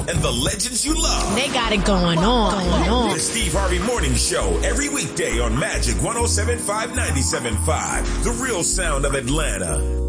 and the legends you love. They got it going on. The Steve Harvey Morning Show, every weekday on Magic 107.5, 97.5, the real sound of Atlanta.